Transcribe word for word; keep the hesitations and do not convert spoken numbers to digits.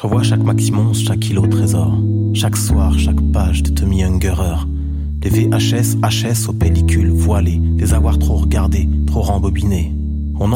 revois chaque Maximons, chaque kilo trésor. Chaque soir, chaque page de Tommy Ungerer. Des V H S, H S aux pellicules voilées. Les avoir trop regardés, trop rembobinés.